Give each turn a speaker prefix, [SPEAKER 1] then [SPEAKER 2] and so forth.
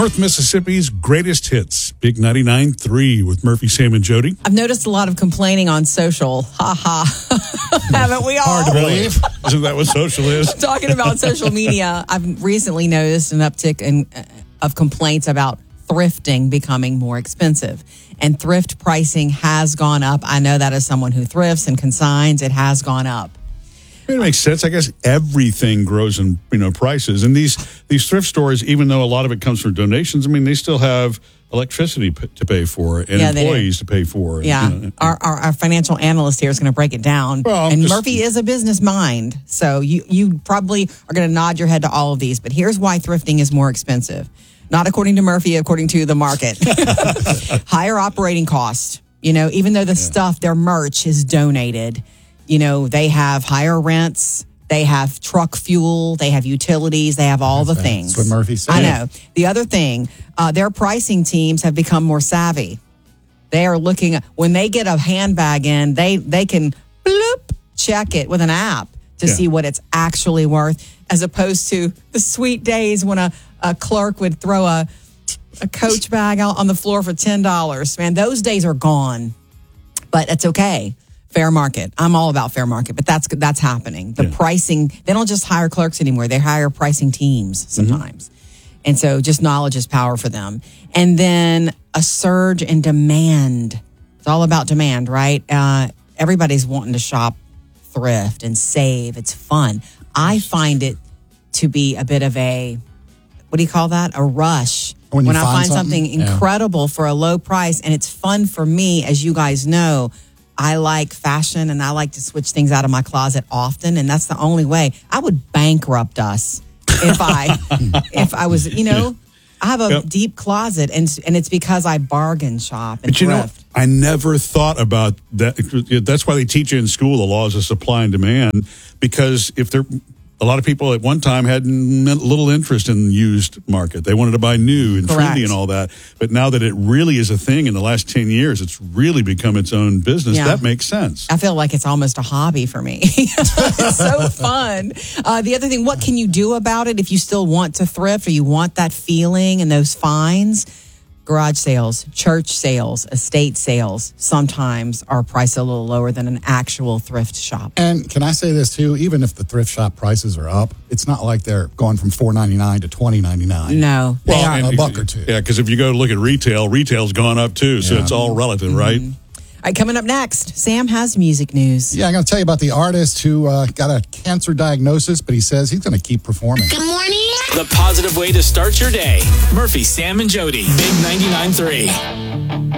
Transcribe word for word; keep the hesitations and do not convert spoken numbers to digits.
[SPEAKER 1] North Mississippi's greatest hits, Big ninety-nine point three with Murphy, Sam, and Jody.
[SPEAKER 2] I've noticed a lot of complaining on social. Ha ha. Haven't we all?
[SPEAKER 1] Hard to believe. Isn't that what social is?
[SPEAKER 2] Talking about social media, I've recently noticed an uptick in uh, of complaints about thrifting becoming more expensive. And thrift pricing has gone up. I know that as someone who thrifts and consigns, it has gone up.
[SPEAKER 1] It makes sense. I guess everything grows in, you know, prices. And these these thrift stores, even though a lot of it comes from donations, I mean, they still have electricity p- to pay for and
[SPEAKER 2] Yeah,
[SPEAKER 1] employees to pay for.
[SPEAKER 2] Yeah.
[SPEAKER 1] You know.
[SPEAKER 2] Our, our our financial analyst here is going to break it down.
[SPEAKER 1] Well,
[SPEAKER 2] and
[SPEAKER 1] just-
[SPEAKER 2] Murphy is a business mind. So you, you probably are going to nod your head to all of these. But here's why thrifting is more expensive. Not according to Murphy, according to the market. Higher operating costs. You know, even though the yeah. stuff, their merch is donated, you know, they have higher rents, they have truck fuel, they have utilities, they have all
[SPEAKER 3] That's
[SPEAKER 2] the
[SPEAKER 3] right.
[SPEAKER 2] things.
[SPEAKER 3] That's what Murphy said.
[SPEAKER 2] I know. The other thing, uh, their pricing teams have become more savvy. They are looking, when they get a handbag in, they, they can bloop, check it with an app to
[SPEAKER 1] yeah.
[SPEAKER 2] see what it's actually worth, as opposed to the sweet days when a, a clerk would throw a, a Coach bag out on the floor for ten dollars. Man, those days are gone. But it's okay. Fair market. I'm all about fair market, but that's that's happening. The
[SPEAKER 1] yeah.
[SPEAKER 2] pricing, they don't just hire clerks anymore. They hire pricing teams sometimes. Mm-hmm. And so just knowledge is power for them. And then a surge in demand. It's all about demand, right? Uh, everybody's wanting to shop thrift and save. It's fun. I find it to be a bit of a, what do you call that? A rush.
[SPEAKER 3] When,
[SPEAKER 2] when
[SPEAKER 3] you
[SPEAKER 2] I
[SPEAKER 3] find
[SPEAKER 2] find something,
[SPEAKER 3] something
[SPEAKER 2] incredible yeah. for a low price, and it's fun for me, as you guys know. I like fashion, and I like to switch things out of my closet often, and that's the only way. I would bankrupt us if I if I was, you know, I have a yep. deep closet, and and it's because I bargain shop and
[SPEAKER 1] but you
[SPEAKER 2] thrift.
[SPEAKER 1] know, I never thought about that. That's why they teach you in school the laws of supply and demand, because if they're a lot of people at one time had little interest in the used market. They wanted to buy new and
[SPEAKER 2] Correct.
[SPEAKER 1] trendy and all that. But now that it really is a thing in the last ten years, it's really become its own business.
[SPEAKER 2] Yeah.
[SPEAKER 1] That makes sense.
[SPEAKER 2] I feel like it's almost a hobby for me. It's so fun. Uh, the other thing, what can you do about it if you still want to thrift or you want that feeling and those finds? Garage sales, church sales, estate sales sometimes are priced a little lower than an actual thrift shop.
[SPEAKER 3] And can I say this too? Even if the thrift shop prices are up, it's not like they're going from four ninety-nine to twenty ninety-nine.
[SPEAKER 2] No, they
[SPEAKER 3] well,
[SPEAKER 2] are
[SPEAKER 3] and a buck or two.
[SPEAKER 1] Yeah, because if you go look at retail, retail's gone up too, so
[SPEAKER 3] yeah.
[SPEAKER 1] it's all relative, mm-hmm. right?
[SPEAKER 2] All right, coming up next, Sam has music news.
[SPEAKER 3] Yeah, I'm going to tell you about the artist who uh, got a cancer diagnosis, but he says he's going to keep performing.
[SPEAKER 4] Good morning.
[SPEAKER 5] The positive way to start your day. Murphy, Sam, and Jody. Big ninety-nine point three.